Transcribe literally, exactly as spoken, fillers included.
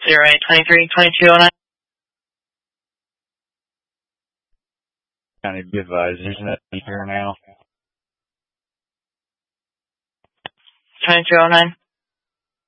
zero eight twenty-three twenty-two oh nine. Kind of be advised, there's an here now. twenty-two oh nine.